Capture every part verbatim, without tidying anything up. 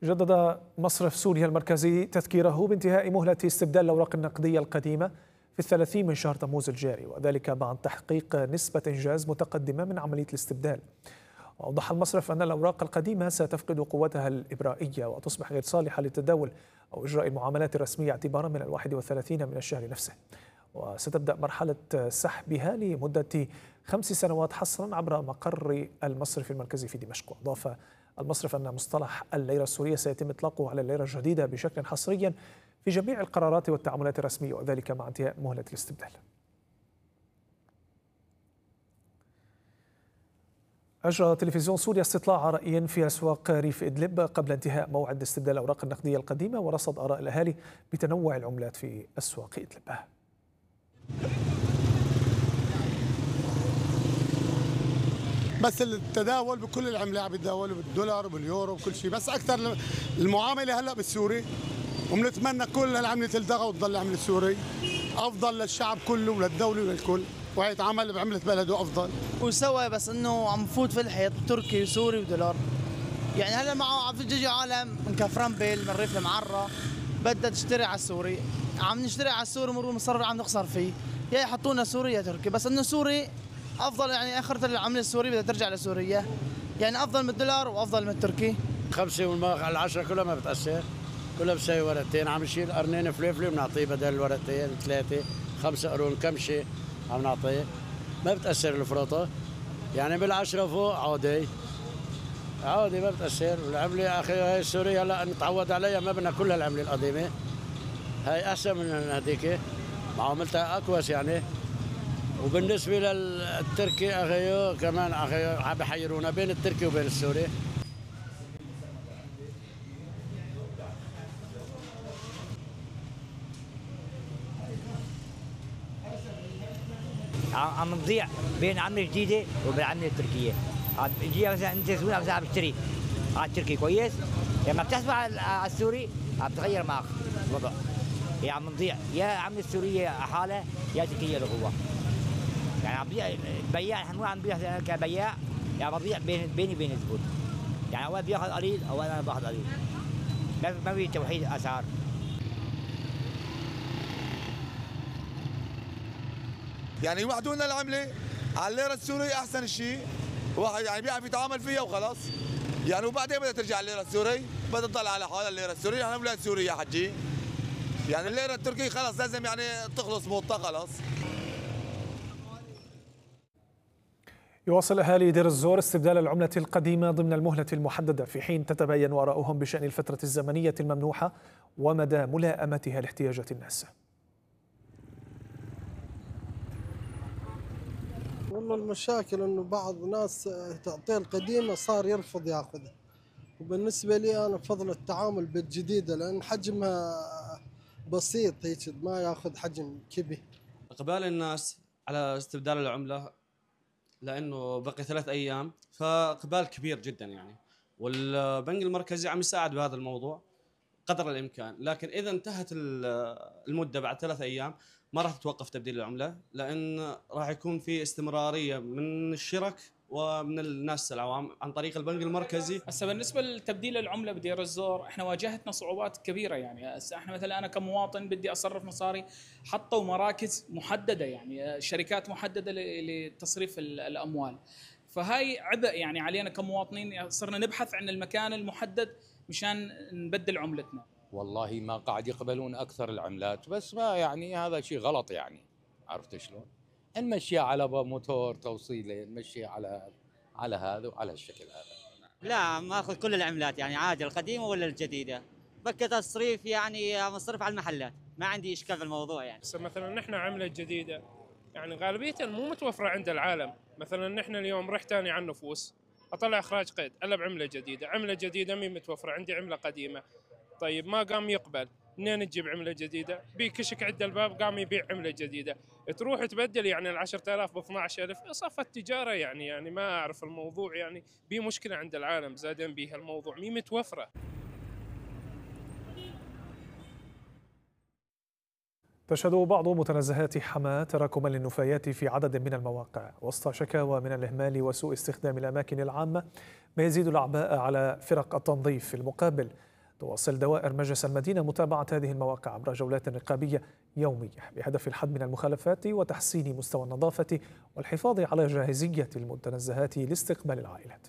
جدد مصرف سوريا المركزي تذكيره بانتهاء مهلة استبدال الأوراق النقدية القديمة في الثلاثين من شهر تموز الجاري، وذلك بعد تحقيق نسبة إنجاز متقدمة من عملية الاستبدال. وأوضح المصرف أن الأوراق القديمة ستفقد قوتها الإبرائية وتصبح غير صالحة للتداول أو إجراء المعاملات الرسمية اعتبارا من الواحد والثلاثين من الشهر نفسه، وستبدأ مرحلة سحبها لمدة خمس سنوات حصرا عبر مقر المصرف المركزي في دمشق. وأضاف المصرف أن مصطلح الليرة السورية سيتم إطلاقه على الليرة الجديدة بشكل حصريا في جميع القرارات والتعاملات الرسمية، وذلك مع انتهاء مهلة الاستبدال. أجرى تلفزيون سوريا استطلاع رأي في أسواق ريف إدلب قبل انتهاء موعد استبدال الأوراق النقدية القديمة ورصد آراء الأهالي بتنوع العملات في أسواق إدلب. بس التداول بكل العملات عم يتداولوا بالدولار وباليورو وكل شيء، بس اكثر المعامله هلا بالسوري، وبنتمنى كل العمله تلتغى وتضل العمله السوري افضل للشعب كله وللدوله وللكل، ويتعامل بعمله بلده افضل. وسوى بس انه عم فوت في الحيط تركي وسوري ودولار، يعني هلا معه عم تجي عالم من كفرنبل من ريف المعره بدها تشتري على السوري، عم نشتري على السوري مرور مصرف عم نخسر فيه، يا يحطونا سوري يا تركي، بس انه سوري افضل، يعني اخرة العمله السوري بدها ترجع لسوريا، يعني افضل من الدولار وافضل من التركي. خمسه والماء على العشره كلها ما بتاثر، كلها بساوي ورقتين، عم نشيل قرنين فليفله بنعطيه بدل الورقتين ثلاثه، خمسه قرون كمشه عم نعطيه، ما بتاثر الفروطه، يعني بالعشره فوق عادي عادي ما بتاثر. والعمله اخي هاي السوريه هلا نتعود عليها، ما بدنا كلها العمله القديمه، هاي احسن من هذيك، معاملتها اكوس يعني. وبالنسبه للتركي اخيو كمان اخيو عم بحيرونا بين التركي وبين السوري. عم نضيع بين عمله جديده وبين عمله تركيه. عم بيجي مثلا انت سوري مثلا عم تشتري على التركي كويس، لما بتحسب على السوري عم بتغير معك الوضع، يعني عم نضيع يا عمله السوريه حاله يا تركيه لقوه. يعني عم بيع البياع، نحن مو عم نبيع كبياع، يعني بضيع بين بيني وبين الزبون، يعني اول بياخذ قليل اول انا باخذ قليل، ما في توحيد اسعار. يعني يوحدوا لنا العمله على الليره السوريه احسن شيء، واحد يعني بيعرف يتعامل فيها وخلاص، يعني وبعدين بدها ترجع الليره السوري، بدها تضل على حالها الليره السوريه، نحن بلاد سوريا حجي، يعني الليره التركيه خلاص لازم يعني تخلص موطه خلاص. يواصل أهالي دير الزور استبدال العملة القديمة ضمن المهلة المحددة، في حين تتبين آراؤهم بشأن الفترة الزمنية الممنوحة ومدى ملائمتها لاحتياجات الناس. والله المشاكل انه بعض ناس تعطيه القديمه صار يرفض ياخذها، وبالنسبه لي انا بفضل التعامل بالجديده لان حجمها بسيط هيك ما ياخذ حجم كبير. اقبال الناس على استبدال العمله لانه بقي ثلاث ايام، فاقبال كبير جدا يعني، والبنك المركزي عم يساعد بهذا الموضوع قدر الامكان، لكن اذا انتهت المده بعد ثلاث ايام ما راح تتوقف تبديل العمله، لان راح يكون في استمراريه من الشرك ومن الناس العوام عن طريق البنك المركزي. هسه بالنسبه لتبديل العمله بدير الزور احنا واجهتنا صعوبات كبيره، يعني هسه احنا مثلا انا كمواطن بدي اصرف مصاري، حطوا مراكز محدده يعني شركات محدده لتصريف الاموال، فهاي عبء يعني علينا كمواطنين، صرنا نبحث عن المكان المحدد مشان نبدل عملتنا. والله ما قاعد يقبلون اكثر العملات، بس ما يعني هذا شيء غلط، يعني عرفت شلون؟ نمشيها على موتور توصيله، نمشيها على على هذا وعلى الشكل هذا. لا ماخذ كل العملات يعني عادي، القديمه ولا الجديده، بكى تصريف يعني مصرف على المحلات، ما عندي اشكال في الموضوع يعني. مثلا نحن عمله جديده يعني غالبيه مو متوفره عند العالم، مثلا نحن اليوم رحت اني على النفوس اطلع اخراج قيد الا بعمله جديده، عمله جديده مين متوفره عندي عمله قديمه، طيب ما قام يقبل، منين تجيب عمله جديده؟ بيكشك عند الباب قام يبيع عمله جديده، تروح تبدل يعني ال عشرة آلاف ب اثنعش ألف، صفت تجاره يعني يعني ما اعرف الموضوع يعني بيه مشكله عند العالم زادين بيه الموضوع مي متوفره. تشهد بعض متنزهات حماة تراكما للنفايات في عدد من المواقع وسط شكاوى من الإهمال وسوء استخدام الأماكن العامة، ما يزيد الأعباء على فرق التنظيف. في المقابل تواصل دوائر مجلس المدينة متابعة هذه المواقع عبر جولات رقابية يومية بهدف الحد من المخالفات وتحسين مستوى النظافة والحفاظ على جاهزية المتنزهات لاستقبال العائلات.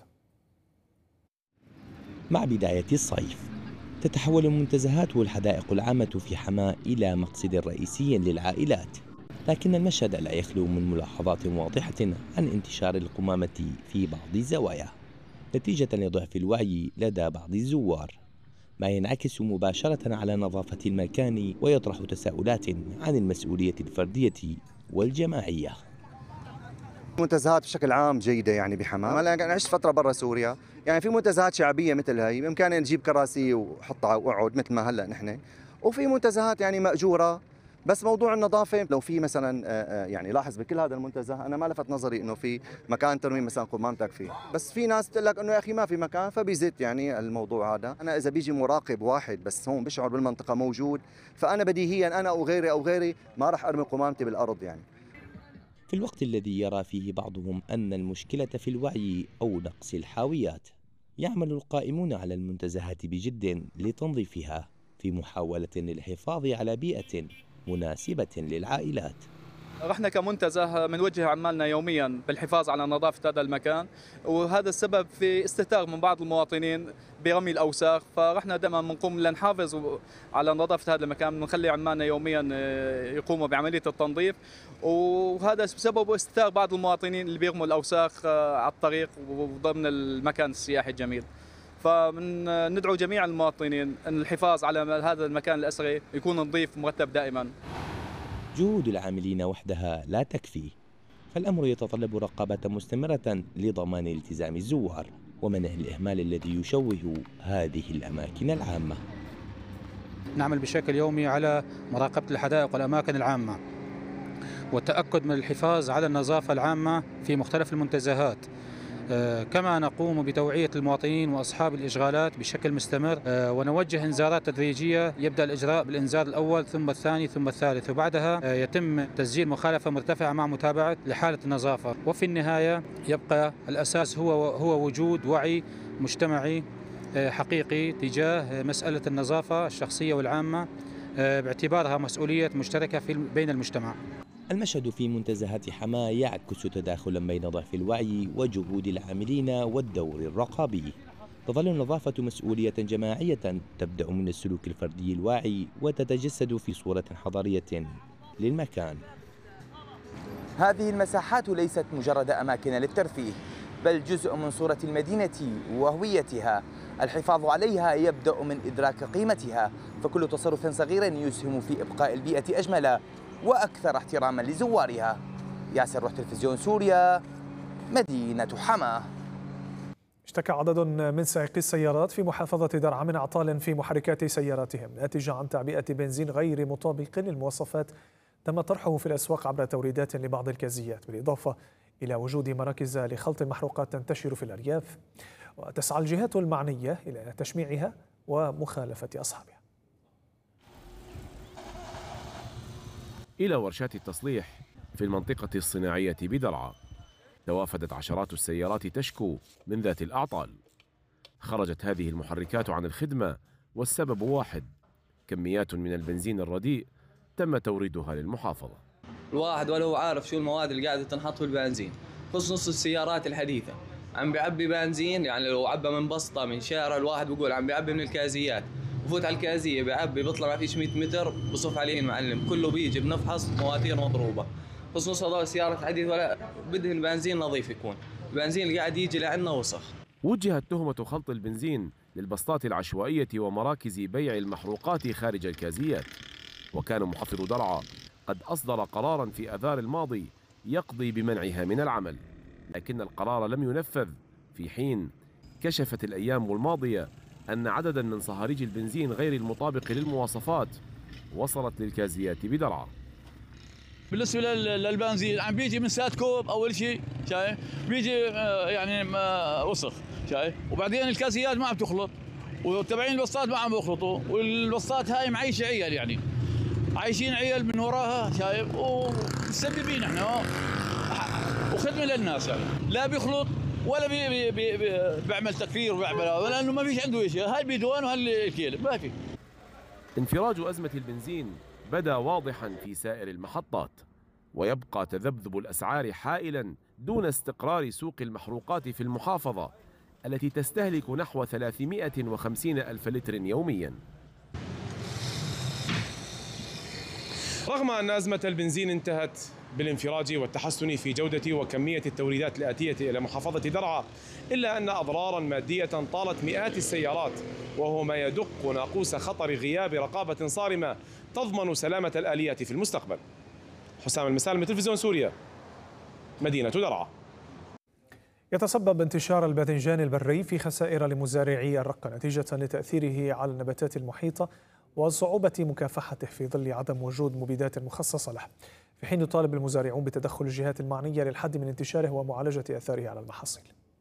مع بداية الصيف تتحول المنتزهات والحدائق العامة في حماة إلى مقصد رئيسي للعائلات، لكن المشهد لا يخلو من ملاحظات واضحة عن انتشار القمامة في بعض الزوايا نتيجة لضعف الوعي لدى بعض الزوار، ما ينعكس مباشرة على نظافة المكان ويطرح تساؤلات عن المسؤولية الفردية والجماعية. المنتزهات بشكل عام جيدة يعني بحماة. أنا عشت فترة برا سوريا، يعني في منتزهات شعبية مثل هاي بإمكاننا نجيب كراسي وحطها وأقعد مثل ما هلا نحن، وفي منتزهات يعني مأجورة. بس موضوع النظافة لو في مثلا يعني لاحظ بكل هذا المنتزه أنا ما لفت نظري إنه في مكان ترمي مثلا قمامتك فيه، بس في ناس تقول لك إنه يا أخي ما في مكان فبيزت يعني الموضوع هذا. أنا إذا بيجي مراقب واحد بس هون بيشعر بالمنطقة موجود، فأنا بديهيا أنا أو غيري أو غيري ما راح أرمي قمامتي بالأرض يعني. في الوقت الذي يرى فيه بعضهم أن المشكلة في الوعي أو نقص الحاويات، يعمل القائمون على المنتزهات بجد لتنظيفها في محاولة للحفاظ على بيئة مناسبة للعائلات. رحنا كمنتزه بنوجه عمالنا يوميا بالحفاظ على نظافة هذا المكان، وهذا السبب في استهتار من بعض المواطنين برمي الأوساخ، فرحنا دائما بنقوم لنحافظ على نظافة هذا المكان، بنخلي عمالنا يوميا يقوموا بعملية التنظيف، وهذا بسبب استهتار بعض المواطنين اللي بيرموا الأوساخ على الطريق وضمن المكان السياحي الجميل. فندعو جميع المواطنين أن الحفاظ على هذا المكان الأثري يكون نظيف ومرتب دائما. جهود العاملين وحدها لا تكفي، فالأمر يتطلب رقابة مستمرة لضمان التزام الزوار ومنع الإهمال الذي يشوه هذه الأماكن العامة. نعمل بشكل يومي على مراقبة الحدائق والأماكن العامة والتأكد من الحفاظ على النظافة العامة في مختلف المنتزهات، كما نقوم بتوعية المواطنين وأصحاب الإشغالات بشكل مستمر، ونوجه إنذارات تدريجية. يبدأ الإجراء بالإنذار الأول ثم الثاني ثم الثالث، وبعدها يتم تسجيل مخالفة مرتفعة مع متابعة لحالة النظافة. وفي النهاية يبقى الأساس هو هو وجود وعي مجتمعي حقيقي تجاه مسألة النظافة الشخصية والعامة باعتبارها مسؤولية مشتركة في بين المجتمع. المشهد في منتزهات حماة يعكس تداخلا بين ضعف الوعي وجهود العاملين والدور الرقابي. تظل النظافة مسؤولية جماعية تبدأ من السلوك الفردي الواعي وتتجسد في صورة حضارية للمكان. هذه المساحات ليست مجرد أماكن للترفيه، بل جزء من صورة المدينة وهويتها. الحفاظ عليها يبدأ من إدراك قيمتها، فكل تصرف صغير يسهم في إبقاء البيئة أجمل وأكثر احتراما لزوارها. ياسر روح تلفزيون سوريا، مدينة حماة. اشتكى عدد من سائقي السيارات في محافظة درعا من أعطال في محركات سياراتهم ناتجة عن تعبئة بنزين غير مطابق للمواصفات تم طرحه في الأسواق عبر توريدات لبعض الكازيات، بالإضافة إلى وجود مراكز لخلط المحروقات تنتشر في الأرياف، وتسعى الجهات المعنية إلى تشميعها ومخالفة أصحابها. إلى ورشات التصليح في المنطقة الصناعية بدرعا توافدت عشرات السيارات تشكو من ذات الأعطال. خرجت هذه المحركات عن الخدمة والسبب واحد: كميات من البنزين الرديء تم توريدها للمحافظة. الواحد ولا هو عارف شو المواد اللي قاعدة تنحط في البنزين، خصوص السيارات الحديثة عم بيعبي بنزين، يعني لو عبى من بسطة من شارع الواحد بيقول عم بيعبي من الكازيات، بفوت على الكازية بيعبي بيطلع ما فيش مئة متر بصف عليه المعلم كله بيجي بنفحص مواتير مضروبة، خصوص هذول السيارات الحديثة ولا بدهن بنزين نظيف يكون، البنزين اللي قاعد يجي لعنا وسخ. وجهت تهمة خلط البنزين للبسطات العشوائية ومراكز بيع المحروقات خارج الكازيات، وكان محافظ درعا قد أصدر قراراً في آذار الماضي يقضي بمنعها من العمل، لكن القرار لم ينفذ، في حين كشفت الأيام الماضية أن عدداً من صهاريج البنزين غير المطابق للمواصفات وصلت للكازيات بدرعا. بالنسبة للبنزين عم بيجي من سات كوب أول شيء، شايف بيجي يعني وسخ، شايف، وبعدين الكازيات ما عم تخلط، وتبعين البسطات ما عم بيخلطوا، والبسطات هاي معيشة عيال، يعني عايشين عيال من وراها، شايف، ومسببين احنا وخدمة للناس، يعني لا بيخلط ولا بي بي بي بي بيعمل تكفير وبيعمل، لانه ما فيش عنده شيء، هاي البيدوان وهالكيل ما في. انفراج أزمة البنزين بدا واضحا في سائر المحطات، ويبقى تذبذب الأسعار حائلا دون استقرار سوق المحروقات في المحافظة التي تستهلك نحو ثلاثمائة وخمسين ألف لتر يوميا. رغم أن أزمة البنزين انتهت بالانفراج والتحسن في جودة وكمية التوريدات الآتية إلى محافظة درعا، إلا أن أضرارا مادية طالت مئات السيارات، وهو ما يدق ناقوس خطر غياب رقابة صارمة تضمن سلامة الآليات في المستقبل. حسام المسالم، تلفزيون سوريا، مدينة درعا. يتسبب انتشار الباذنجان البري في خسائر لمزارعي الرقة نتيجة لتأثيره على النباتات المحيطة وصعوبة مكافحته في ظل عدم وجود مبيدات مخصصة له، في حين يطالب المزارعون بتدخل الجهات المعنية للحد من انتشاره ومعالجة آثاره على المحاصيل.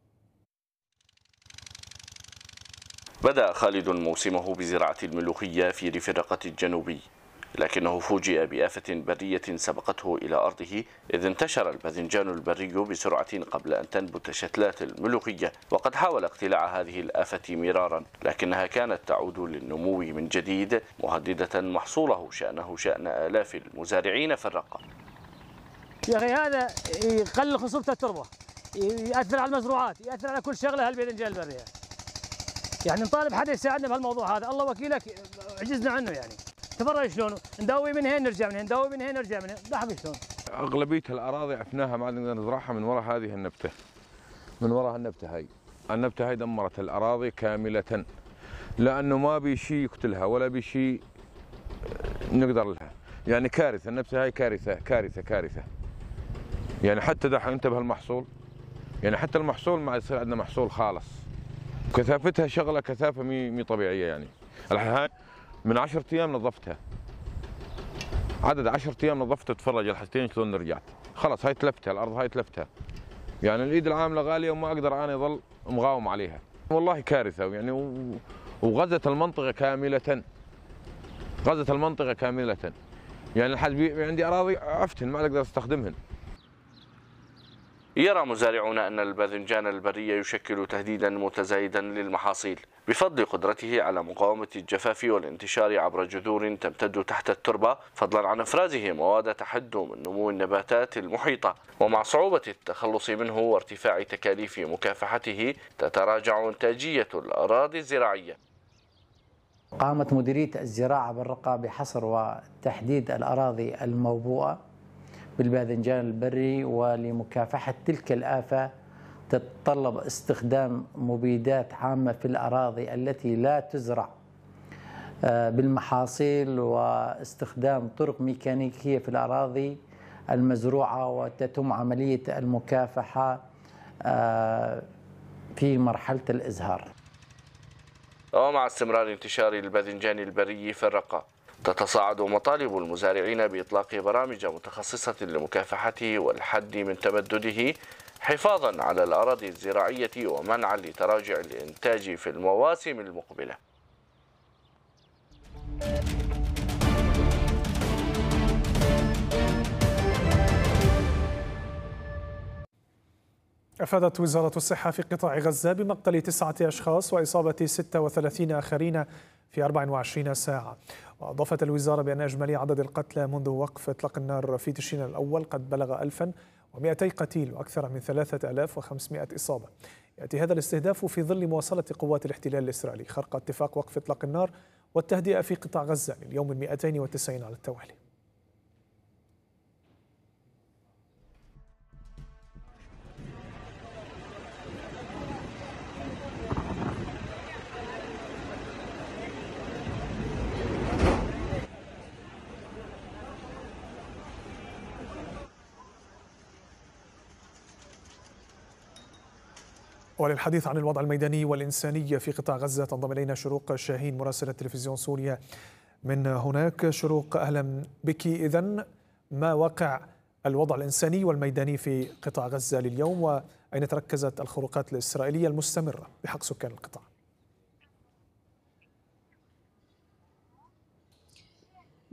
بدأ خالد موسمه بزراعة الملوخية في ريف الرقة الجنوبي، لكنه فوجئ بآفة برية سبقته إلى أرضه، إذ انتشر الباذنجان البري بسرعة قبل أن تنبت شتلات الملوخية، وقد حاول اقتلاع هذه الآفة مرارا، لكنها كانت تعود للنمو من جديد، مهددة محصوله شأنه شأن آلاف المزارعين في الرقة. يا أخي هذا يقلل خصوبة التربة، يأثر على المزروعات، يأثر على كل شغلة هالباذنجان البري. يعني نطالب حدا يساعدنا بهالموضوع هذا، الله وكيلك عجزنا عنه. يعني تفرج شلون ندوي من هين نرجع من هين، ندوي من هين نرجع من هين، ضحك شلون. اغلبيه الاراضي عفناها، ما نقدر نزرعها من وراء هذه النبته، من وراء النبته هاي. النبته هاي دمرت الاراضي كامله، لانه ما بي شيء يقتلها ولا بي شيء نقدر لها. يعني كارثه، النبته هاي كارثه كارثه كارثه. يعني حتى دحين انت بهالمحصول، يعني حتى المحصول ما يصير عندنا محصول خالص. كثافتها شغله كثافه مي مي طبيعيه. يعني الحين من عشرة ايام نظفتها، عدد عشرة ايام نظفتها، تفرج الحاجتين شلون رجعت، خلص هاي تلفتها الارض، هاي تلفتها. يعني الايد العامله غاليه وما اقدر انا اظل مقاوم عليها. والله كارثه يعني، وغزت المنطقه كامله، غزت المنطقه كامله. يعني الحد عندي اراضي عفتن ما اقدر استخدمهن. يرى مزارعون أن الباذنجان البري يشكل تهديدا متزايدا للمحاصيل بفضل قدرته على مقاومة الجفاف والانتشار عبر جذور تمتد تحت التربة، فضلا عن إفرازه مواد تحد من نمو النباتات المحيطة. ومع صعوبة التخلص منه وارتفاع تكاليف مكافحته تتراجع إنتاجية الأراضي الزراعية. قامت مديرية الزراعة بالرقة بحصر وتحديد الأراضي الموبوءة بالباذنجان البري، ولمكافحة تلك الآفة تتطلب استخدام مبيدات عامة في الأراضي التي لا تزرع بالمحاصيل، واستخدام طرق ميكانيكية في الأراضي المزروعة، وتتم عملية المكافحة في مرحلة الإزهار. ومع استمرار انتشار الباذنجان البري في الرقة، تتصاعد مطالب المزارعين بإطلاق برامج متخصصة لمكافحته والحد من تمدده، حفاظا على الأراضي الزراعية ومنعا لتراجع الإنتاج في المواسم المقبلة. أفادت وزارة الصحة في قطاع غزة بمقتل تسعة أشخاص وإصابة ستة وثلاثين آخرين في أربع وعشرين ساعة. وأضافت الوزارة بأن إجمالي عدد القتلى منذ وقف إطلاق النار في تشرين الأول قد بلغ ألفا ومئتي قتيل وأكثر من ثلاثة آلاف وخمسمائة إصابة. يأتي هذا الاستهداف في ظل مواصلة قوات الاحتلال الإسرائيلي خرق اتفاق وقف إطلاق النار والتهدئة في قطاع غزة لليوم المئتين والتسعين على التوالي. وللحديث عن الوضع الميداني والإنساني في قطاع غزة تنضم إلينا شروق شاهين مراسلة تلفزيون سوريا من هناك. شروق، أهلا بك. إذن ما واقع الوضع الإنساني والميداني في قطاع غزة لليوم، وأين تركزت الخروقات الإسرائيلية المستمرة بحق سكان القطاع؟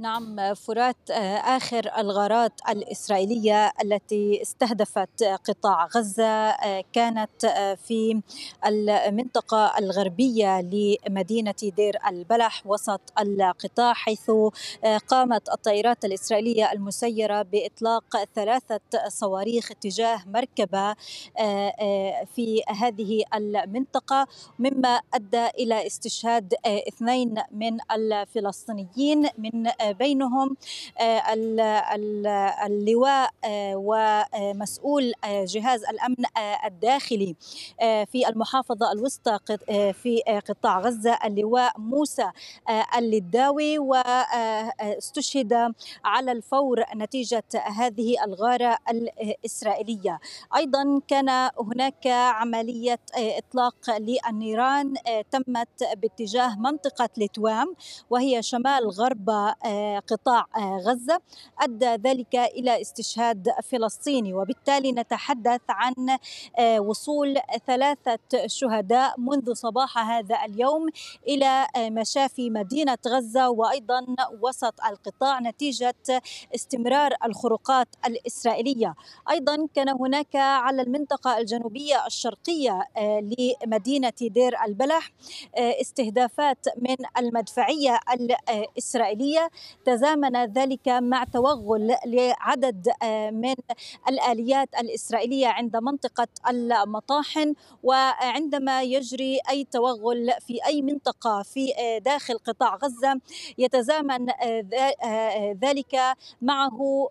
نعم فرات، آخر الغارات الإسرائيلية التي استهدفت قطاع غزة كانت في المنطقة الغربية لمدينة دير البلح وسط القطاع، حيث قامت الطائرات الإسرائيلية المسيرة بإطلاق ثلاثة صواريخ اتجاه مركبة في هذه المنطقة، مما أدى إلى استشهاد اثنين من الفلسطينيين، من بينهم اللواء ومسؤول جهاز الأمن الداخلي في المحافظة الوسطى في قطاع غزة اللواء موسى اللداوي، واستشهد على الفور نتيجة هذه الغارة الإسرائيلية. أيضا كان هناك عملية إطلاق للنيران تمت باتجاه منطقة لتوام وهي شمال غرب قطاع غزة، أدى ذلك إلى استشهاد فلسطيني، وبالتالي نتحدث عن وصول ثلاثة شهداء منذ صباح هذا اليوم إلى مشافي مدينة غزة وأيضا وسط القطاع نتيجة استمرار الخروقات الإسرائيلية. أيضا كان هناك على المنطقة الجنوبية الشرقية لمدينة دير البلح استهدافات من المدفعية الإسرائيلية، تزامن ذلك مع توغل لعدد من الآليات الإسرائيلية عند منطقة المطاحن، وعندما يجري أي توغل في أي منطقة في داخل قطاع غزة يتزامن ذلك معه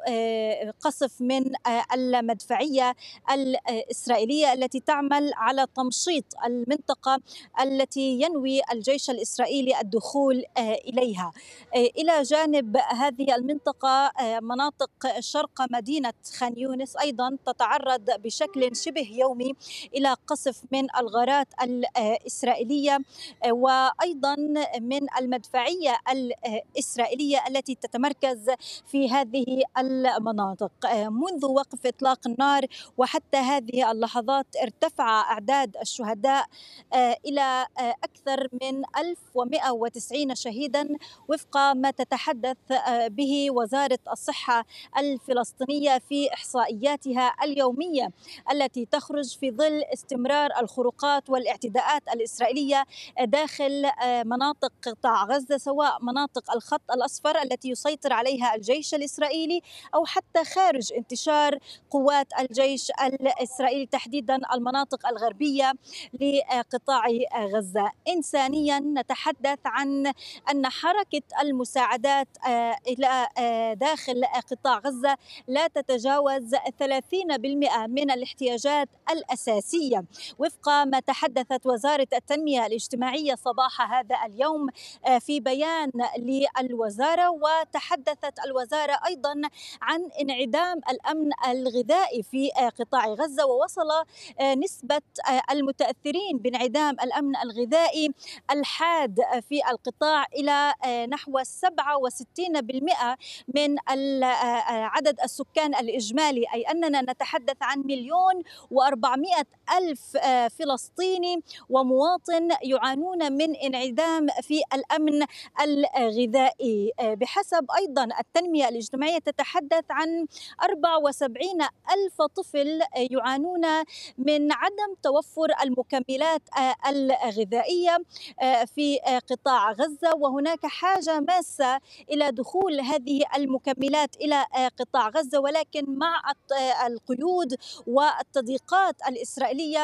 قصف من المدفعية الإسرائيلية التي تعمل على تمشيط المنطقة التي ينوي الجيش الإسرائيلي الدخول إليها. إلى جانب هذه المنطقة مناطق شرق مدينة خان يونس أيضا تتعرض بشكل شبه يومي إلى قصف من الغارات الإسرائيلية وأيضا من المدفعية الإسرائيلية التي تتمركز في هذه المناطق. منذ وقف إطلاق النار وحتى هذه اللحظات ارتفع أعداد الشهداء إلى أكثر من ألف ومئة وتسعين شهيدا وفق ما تتحدث به وزارة الصحة الفلسطينية في إحصائياتها اليومية التي تخرج في ظل استمرار الخروقات والاعتداءات الإسرائيلية داخل مناطق قطاع غزة، سواء مناطق الخط الأصفر التي يسيطر عليها الجيش الإسرائيلي أو حتى خارج انتشار قوات الجيش الإسرائيلي، تحديدا المناطق الغربية لقطاع غزة. إنسانيا نتحدث عن أن حركة المساعدات إلى داخل قطاع غزة لا تتجاوز ثلاثين بالمئة من الاحتياجات الأساسية وفق ما تحدثت وزارة التنمية الاجتماعية صباح هذا اليوم في بيان للوزارة. وتحدثت الوزارة أيضا عن انعدام الأمن الغذائي في قطاع غزة، ووصل نسبة المتأثرين بانعدام الأمن الغذائي الحاد في القطاع إلى نحو سبعة وستين بالمئة من عدد السكان الإجمالي، أي أننا نتحدث عن مليون وأربعمئة ألف فلسطيني ومواطن يعانون من انعدام في الأمن الغذائي. بحسب أيضا التنمية الاجتماعية تتحدث عن أربعة وسبعين ألف طفل يعانون من عدم توفر المكملات الغذائية في قطاع غزة، وهناك حاجة ماسة إلى دخول هذه المكملات إلى قطاع غزة، ولكن مع القيود والتضييقات الإسرائيلية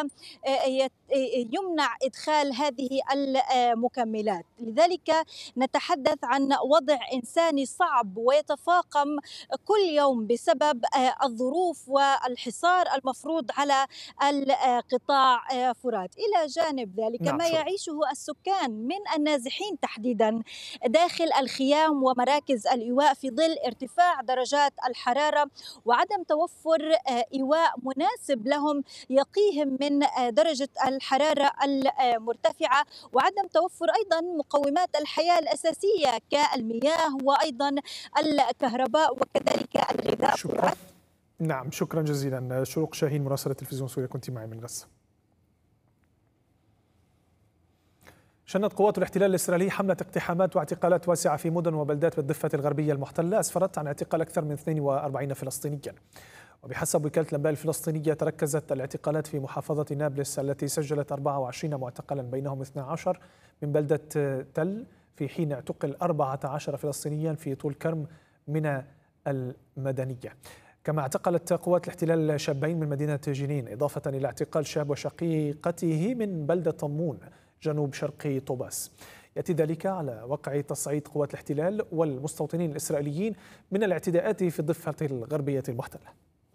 يمنع إدخال هذه المكملات. لذلك نتحدث عن وضع إنساني صعب ويتفاقم كل يوم بسبب الظروف والحصار المفروض على القطاع فرات. إلى جانب ذلك نعم. ما يعيشه السكان من النازحين تحديدا داخل الخيام ومراكز الإيواء في ظل ارتفاع درجات الحرارة وعدم توفر إيواء مناسب لهم يقيهم من درجة الحرارة المرتفعة، وعدم توفر أيضا مقومات الحياة الأساسية كالمياه وأيضا الكهرباء وكذلك الغذاء. شكرا. نعم شكرا جزيلا. شروق شاهين مراسلة تلفزيون سوريا كنت معي من غزة. شنت قوات الاحتلال الإسرائيلي حملة اقتحامات واعتقالات واسعة في مدن وبلدات بالضفة الغربية المحتلة أسفرت عن اعتقال أكثر من اثنين وأربعين فلسطينيا. وبحسب وكالة الأنباء الفلسطينية تركزت الاعتقالات في محافظة نابلس التي سجلت أربعة وعشرين معتقلا بينهم اثنا عشر من بلدة تل، في حين اعتقل أربعة عشر فلسطينيا في طول كرم من المدنية. كما اعتقلت قوات الاحتلال شابين من مدينة جنين، إضافة إلى اعتقال شاب وشقيقته من بلدة طمون جنوب شرقي طوباس. يأتي ذلك على وقع تصعيد قوات الاحتلال والمستوطنين الإسرائيليين من الاعتداءات في الضفة الغربية المحتلة.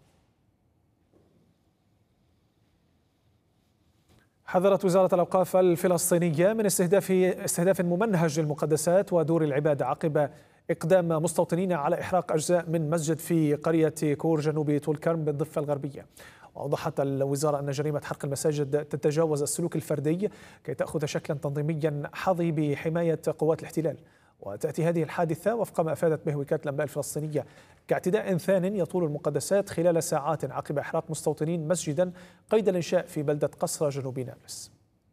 حذرت وزارة الأوقاف الفلسطينية من استهداف استهداف ممنهج للمقدسات ودور العبادة عقب إقدام مستوطنين على إحراق أجزاء من مسجد في قرية كور جنوب طول كرم بالضفة الغربية. وأوضحت الوزارة أن جريمة حرق المساجد تتجاوز السلوك الفردي كي تأخذ شكلا تنظيميا حظي بحماية قوات الاحتلال. وتأتي هذه الحادثة وفق ما أفادت به وكالة الأنباء الفلسطينية كاعتداء ثان يطول المقدسات خلال ساعات عقب إحراق مستوطنين مسجدا قيد الإنشاء في بلدة قصرة جنوب نابلس.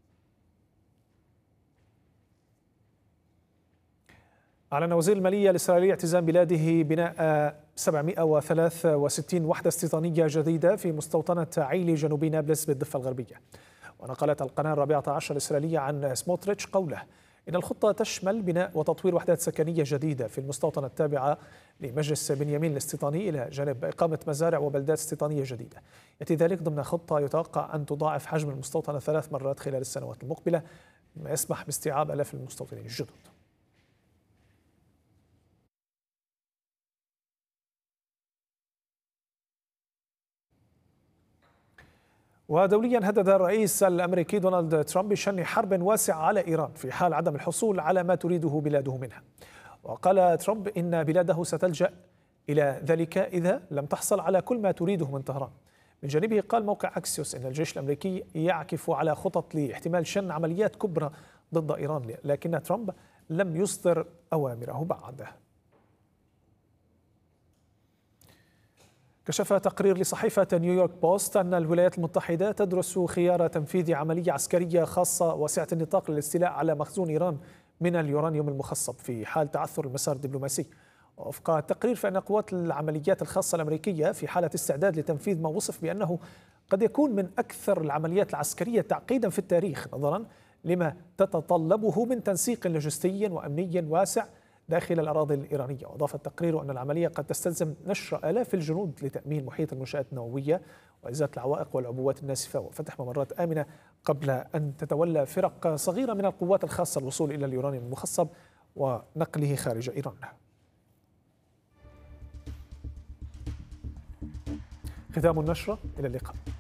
أعلن وزير المالية الإسرائيلي اعتزام بلاده بناء سبعمائة وثلاثة وستين وحدة استيطانية جديدة في مستوطنة عيلي جنوب نابلس بالضفة الغربية. ونقلت القناة الرابعة عشر الإسرائيلية عن سموتريتش قوله إن الخطة تشمل بناء وتطوير وحدات سكنية جديدة في المستوطنة التابعة لمجلس بنيامين الاستيطاني إلى جانب إقامة مزارع وبلدات استيطانية جديدة. يأتي ذلك ضمن خطة يتوقع أن تضاعف حجم المستوطنة ثلاث مرات خلال السنوات المقبلة، مما يسمح باستيعاب آلاف المستوطنين الجدد. ودوليا هدد الرئيس الأمريكي دونالد ترامب بشن حرب واسعة على إيران في حال عدم الحصول على ما تريده بلاده منها. وقال ترامب إن بلاده ستلجأ إلى ذلك إذا لم تحصل على كل ما تريده من طهران. من جانبه قال موقع أكسيوس إن الجيش الأمريكي يعكف على خطط لاحتمال شن عمليات كبرى ضد إيران، لكن ترامب لم يصدر أوامره بعد. كشف تقرير لصحيفة نيويورك بوست أن الولايات المتحدة تدرس خيار تنفيذ عملية عسكرية خاصة واسعة النطاق للاستيلاء على مخزون إيران من اليورانيوم المخصب في حال تعثر المسار الدبلوماسي. ووفق التقرير فإن قوات العمليات الخاصة الأمريكية في حالة استعداد لتنفيذ ما وصف بأنه قد يكون من أكثر العمليات العسكرية تعقيدا في التاريخ، نظرا لما تتطلبه من تنسيق لوجستي وأمني واسع داخل الأراضي الإيرانية. وأضاف التقرير أن العملية قد تستلزم نشر آلاف الجنود لتأمين محيط المنشآت النووية وإزالة العوائق والعبوات الناسفة وفتح ممرات آمنة، قبل أن تتولى فرق صغيرة من القوات الخاصة الوصول إلى اليورانيوم المخصب ونقله خارج إيران. ختام النشرة، إلى اللقاء.